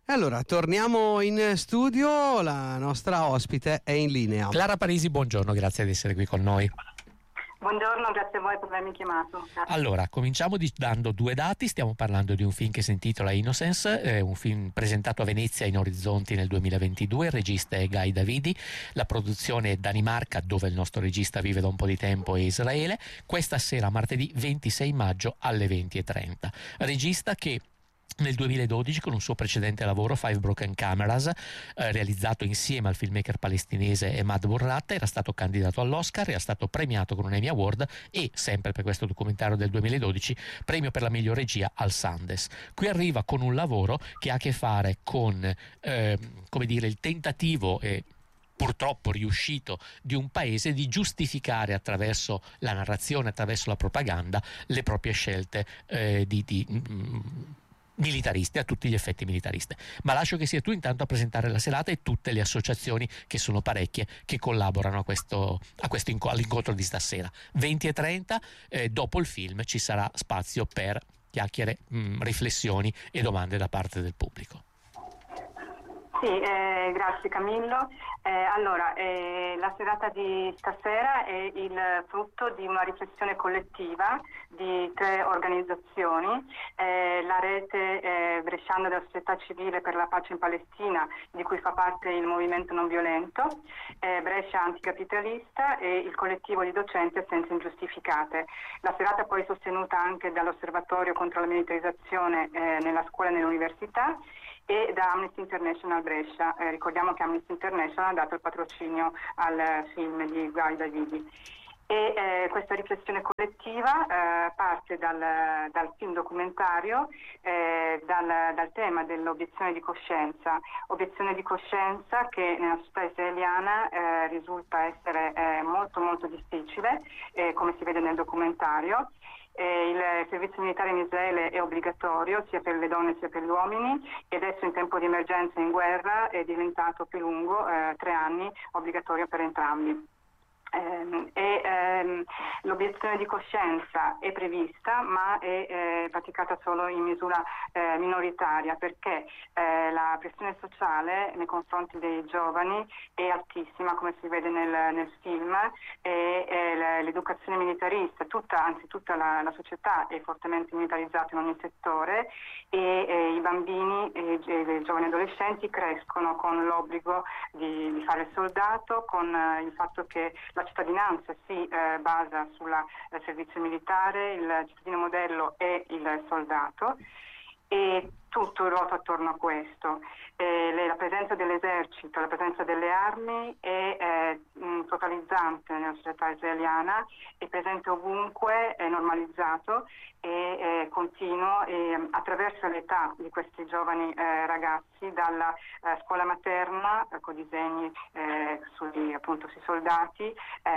E allora, torniamo in studio, la nostra ospite è in linea. Clara Parisi, buongiorno, grazie di essere qui con noi. Buongiorno, grazie a voi per avermi chiamato. Grazie. Allora, cominciamo dando due dati. Stiamo parlando di un film che si intitola Innocence, un film presentato a Venezia in Orizzonti nel 2022. Il regista è Guy Davidi, la produzione è Danimarca, dove il nostro regista vive da un po' di tempo, e Israele. Questa sera, martedì 26 maggio alle 20:30. Regista che nel 2012, con un suo precedente lavoro, Five Broken Cameras, realizzato insieme al filmmaker palestinese Emad Burrat, era stato candidato all'Oscar, era stato premiato con un Emmy Award e, sempre per questo documentario del 2012, premio per la miglior regia al Sundance. Qui arriva con un lavoro che ha a che fare con il tentativo purtroppo riuscito di un paese di giustificare attraverso la narrazione, attraverso la propaganda, le proprie scelte militariste, a tutti gli effetti militariste. Ma lascio che sia tu intanto a presentare la serata e tutte le associazioni, che sono parecchie, che collaborano all'incontro di stasera. 20:30, dopo il film ci sarà spazio per chiacchiere, riflessioni e domande da parte del pubblico. Sì, grazie Camillo. La serata di stasera è il frutto di una riflessione collettiva di 3 organizzazioni, la rete bresciana della società civile per la pace in Palestina, di cui fa parte il movimento non violento, Brescia anticapitalista e il collettivo di docenti assenze ingiustificate. La serata poi è sostenuta anche dall'osservatorio contro la militarizzazione nella scuola e nell'università e da Amnesty International Brescia. Ricordiamo che Amnesty International ha dato il patrocinio al film di Guy Davidi. Questa riflessione collettiva parte dal film documentario, dal tema dell'obiezione di coscienza. Obiezione di coscienza che nella società israeliana risulta essere molto molto difficile, come si vede nel documentario. Il servizio militare in Israele è obbligatorio sia per le donne sia per gli uomini e adesso in tempo di emergenza e in guerra è diventato più lungo, 3 anni, obbligatorio per entrambi. L'obiezione di coscienza è prevista ma è praticata solo in misura minoritaria, perché la pressione sociale nei confronti dei giovani è altissima, come si vede nel film, e l'educazione militarista, tutta la società è fortemente militarizzata in ogni settore e i bambini e i giovani adolescenti crescono con l'obbligo di fare il soldato, con il fatto che la cittadinanza si basa sul servizio militare, il cittadino modello è il soldato e tutto ruota attorno a questo. La presenza dell'esercito, la presenza delle armi è totalizzante nella società israeliana, è presente ovunque, è normalizzato e continuo e attraversa l'età di questi giovani ragazzi, dalla scuola materna con disegni sui soldati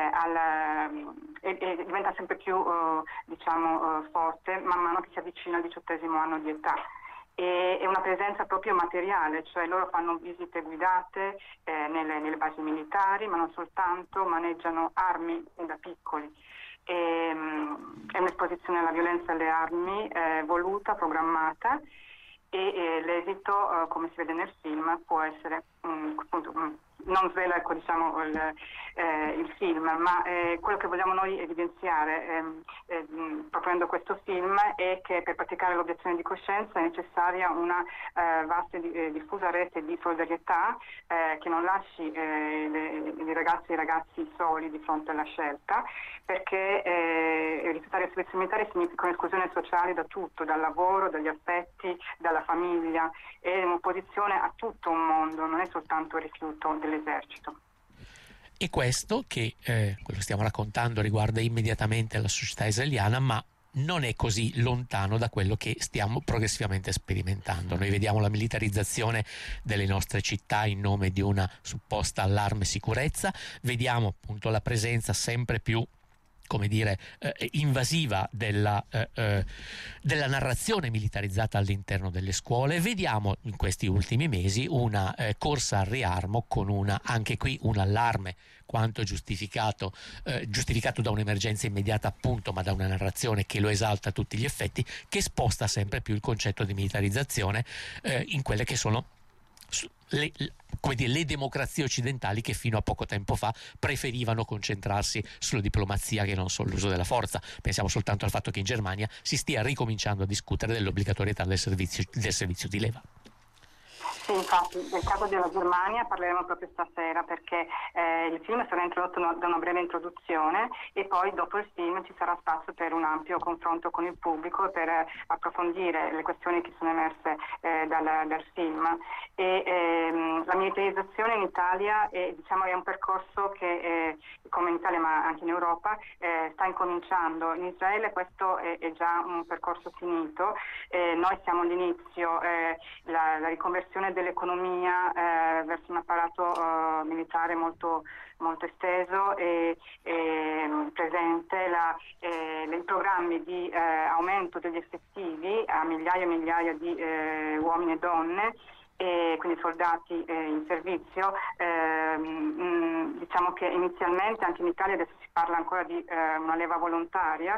e diventa sempre più forte man mano che si avvicina al 18° anno di età. È una presenza proprio materiale, cioè loro fanno visite guidate nelle basi militari, ma non soltanto, maneggiano armi da piccoli. È un'esposizione alla violenza e alle armi voluta, programmata e l'esito, come si vede nel film, può essere non svela il film, ma quello che vogliamo noi evidenziare proponendo questo film è che per praticare l'obiezione di coscienza è necessaria una vasta e diffusa rete di solidarietà che non lasci i ragazzi soli di fronte alla scelta, perché rifiutare il servizio militare significa un'esclusione sociale da tutto, dal lavoro, dagli affetti, dalla famiglia, è un'opposizione a tutto un mondo, non è soltanto il rifiuto dell'esercito. E questo, che quello che stiamo raccontando, riguarda immediatamente la società israeliana, ma non è così lontano da quello che stiamo progressivamente sperimentando. Noi vediamo la militarizzazione delle nostre città in nome di una supposta allarme sicurezza, vediamo appunto la presenza sempre più invasiva della narrazione militarizzata all'interno delle scuole. Vediamo in questi ultimi mesi una corsa al riarmo con anche qui un allarme quanto giustificato da un'emergenza immediata, appunto, ma da una narrazione che lo esalta a tutti gli effetti, che sposta sempre più il concetto di militarizzazione in quelle che sono le democrazie occidentali che fino a poco tempo fa preferivano concentrarsi sulla diplomazia che non sull'uso della forza. Pensiamo soltanto al fatto che in Germania si stia ricominciando a discutere dell'obbligatorietà del servizio di leva. Sì, infatti, nel caso della Germania parleremo proprio stasera, perché il film sarà introdotto da una breve introduzione e poi dopo il film ci sarà spazio per un ampio confronto con il pubblico per approfondire le questioni che sono emerse dal film. La militarizzazione in Italia è un percorso che come in Italia ma anche in Europa sta incominciando. In Israele questo è già un percorso finito, noi siamo all'inizio, la riconversione dell'economia verso un apparato militare molto esteso e presente, i programmi di aumento degli effettivi a migliaia e migliaia di uomini e donne, e quindi soldati in servizio. Diciamo che inizialmente anche in Italia adesso si parla ancora di una leva volontaria.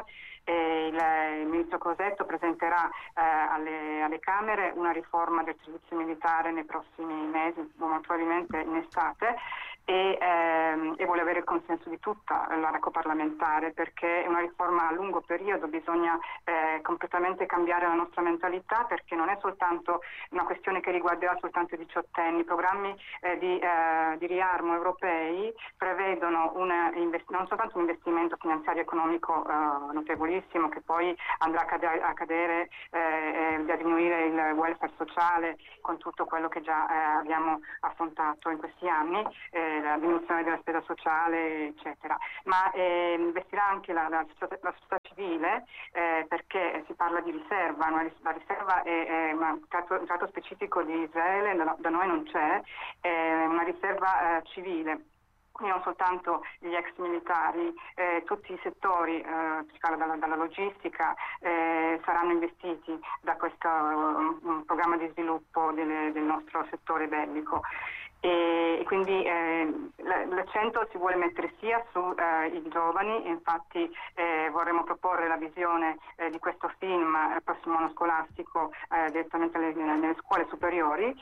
Il ministro Crosetto presenterà alle Camere una riforma del servizio militare nei prossimi mesi, molto probabilmente in estate, e vuole avere il consenso di tutta l'arco parlamentare, perché è una riforma a lungo periodo, bisogna completamente cambiare la nostra mentalità, perché non è soltanto una questione che riguarderà soltanto i diciottenni. I programmi di riarmo europei prevedono non soltanto un investimento finanziario e economico notevolissimo, che poi andrà a cadere a diminuire il welfare sociale con tutto quello che già abbiamo affrontato in questi anni, la diminuzione della spesa sociale, eccetera, ma investirà anche la società civile, perché si parla di riserva, no? La riserva è un tratto specifico di Israele, da noi non c'è, è una riserva civile. Quindi non soltanto gli ex militari, tutti i settori, si parla dalla logistica, saranno investiti da questo programma di sviluppo del nostro settore bellico. E quindi l'accento si vuole mettere sia sui giovani, infatti vorremmo proporre la visione di questo film al prossimo anno scolastico direttamente nelle scuole superiori,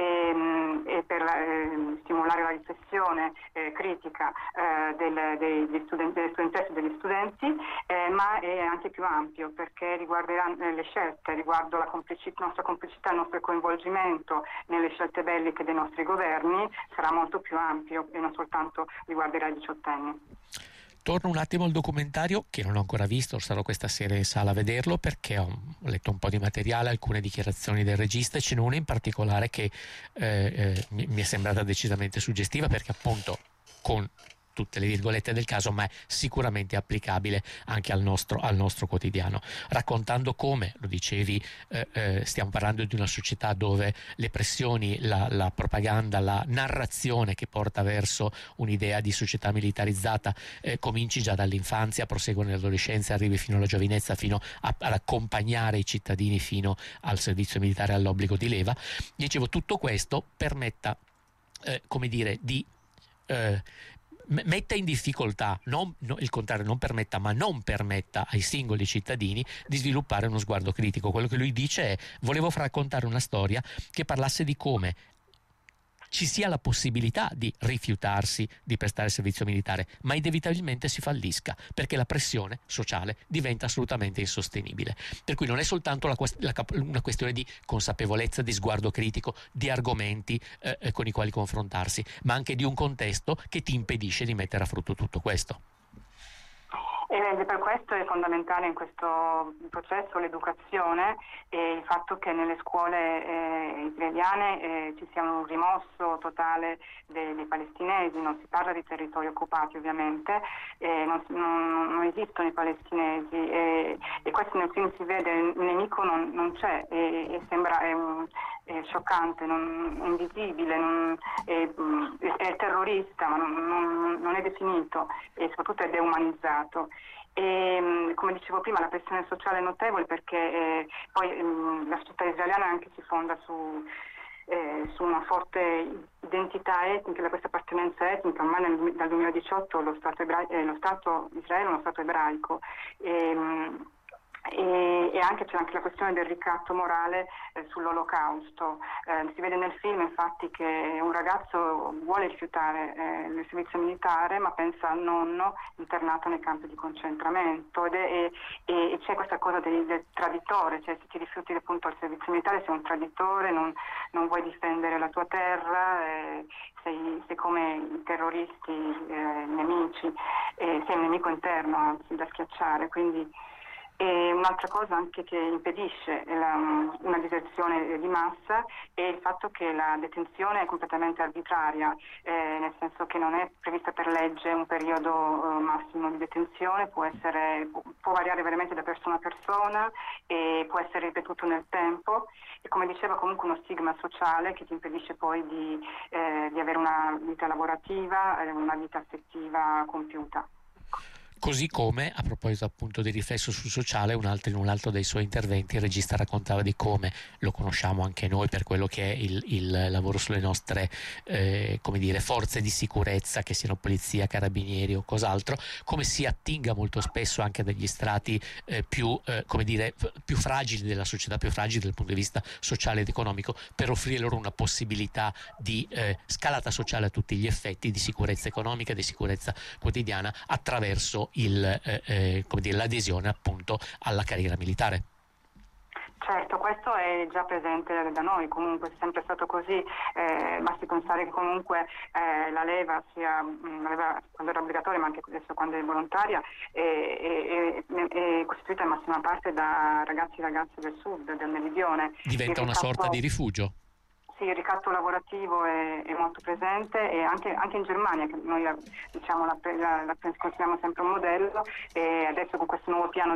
e per stimolare la riflessione critica delle studentesse e degli studenti, ma è anche più ampio, perché riguarderà le scelte, riguardo la nostra complicità, il nostro coinvolgimento nelle scelte belliche dei nostri governi, sarà molto più ampio e non soltanto riguarderà i diciottenni. Torno un attimo al documentario, che non ho ancora visto, sarò questa sera in sala a vederlo, perché ho letto un po' di materiale, alcune dichiarazioni del regista, e ce n'è una in particolare che mi è sembrata decisamente suggestiva, perché appunto, con tutte le virgolette del caso, ma è sicuramente applicabile anche al nostro quotidiano, raccontando come, lo dicevi, stiamo parlando di una società dove le pressioni, la propaganda, la narrazione che porta verso un'idea di società militarizzata cominci già dall'infanzia, prosegue nell'adolescenza, arrivi fino alla giovinezza, fino ad accompagnare i cittadini fino al servizio militare, all'obbligo di leva. Dicevo, tutto questo permetta, di metta in difficoltà, il contrario, non permetta, ma non permetta ai singoli cittadini di sviluppare uno sguardo critico. Quello che lui dice è: volevo raccontare una storia che parlasse di come ci sia la possibilità di rifiutarsi di prestare servizio militare, ma inevitabilmente si fallisca, perché la pressione sociale diventa assolutamente insostenibile. Per cui non è soltanto una questione di consapevolezza, di sguardo critico, di argomenti con i quali confrontarsi, ma anche di un contesto che ti impedisce di mettere a frutto tutto questo. E per questo è fondamentale in questo processo l'educazione e il fatto che nelle scuole israeliane ci sia un rimosso totale dei palestinesi. Non si parla di territori occupati, ovviamente, non esistono i palestinesi, e questo nel film si vede, il nemico non c'è, e sembra è scioccante, è invisibile, è terrorista, ma non è definito, e soprattutto è deumanizzato. E come dicevo prima, la pressione sociale è notevole, perché poi la società israeliana anche si fonda su una forte identità etnica, da questa appartenenza etnica. Ormai dal 2018 lo Stato Israele è uno Stato ebraico, E anche c'è anche la questione del ricatto morale sull'Olocausto. Si vede nel film infatti che un ragazzo vuole rifiutare il servizio militare, ma pensa al nonno internato nei campi di concentramento e c'è questa cosa del traditore, cioè se ti rifiuti appunto il servizio militare sei un traditore, non vuoi difendere la tua terra, sei come i terroristi nemici, sei un nemico interno anzi da schiacciare, quindi. E un'altra cosa anche che impedisce una diserzione di massa è il fatto che la detenzione è completamente arbitraria, nel senso che non è prevista per legge un periodo massimo di detenzione, può variare veramente da persona a persona e può essere ripetuto nel tempo e, come diceva, comunque uno stigma sociale che ti impedisce poi di avere una vita lavorativa, una vita affettiva compiuta. Così come, a proposito appunto di riflesso sul sociale, in un altro dei suoi interventi il regista raccontava di come, lo conosciamo anche noi per quello che è il lavoro sulle nostre come dire, forze di sicurezza, che siano polizia, carabinieri o cos'altro, come si attinga molto spesso anche dagli strati più fragili della società, più fragili dal punto di vista sociale ed economico, per offrire loro una possibilità di scalata sociale a tutti gli effetti, di sicurezza economica, di sicurezza quotidiana, attraverso l'adesione appunto alla carriera militare. Certo, questo è già presente da noi, comunque è sempre stato così, basti pensare che comunque la leva, sia la leva quando era obbligatoria ma anche adesso quando è volontaria, è costituita in massima parte da ragazzi e ragazze del sud, del meridione. Diventa una sorta di rifugio. Sì, il ricatto lavorativo è molto presente e anche in Germania, che noi diciamo la consideriamo sempre un modello, e adesso con questo nuovo piano